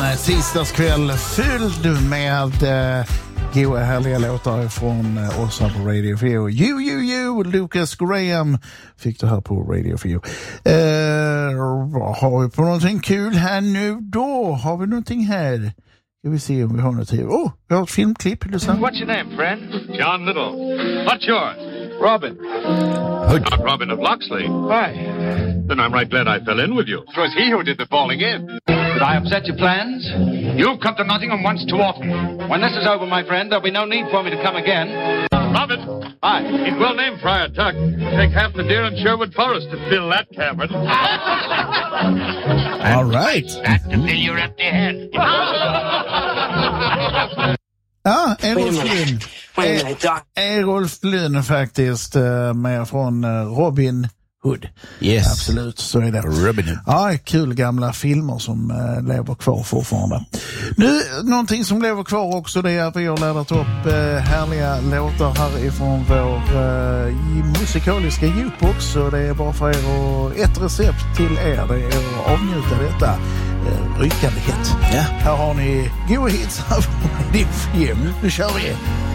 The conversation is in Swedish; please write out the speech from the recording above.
tisdagskväll fylld med goa härliga låtar från oss här på Radio 4. You, Lucas Graham fick det här på Radio 4. Har vi på någonting kul här nu då? Har vi någonting här? Ska vi se om vi har något här. Vi har ett filmklipp. What's your name, friend? John Little. What's yours? Robin. Not Robin of Locksley. Why? Then I'm right glad I fell in with you. It was he who did the falling in. Did I upset your plans? You've come to Nottingham once too often. When this is over, my friend, there'll be no need for me to come again. Robin. Hi. He's well named Friar Tuck. Take half the deer in Sherwood Forest to fill that cavern. All right. That to fill your empty head. Ja, Errol Flynn faktiskt med från Robin Hood. Yes. Absolut, så är det. Robin Hood. Ja, kul gamla filmer som lever kvar fortfarande. Nu, någonting som lever kvar också, det är att vi har laddat upp härliga låtar härifrån vår musikaliska jukebox. Och det är bara för er och ett recept till er, det är att avnjuta detta rykande hett. Ja. Här har ni goda hits här från din film. Nu kör vi!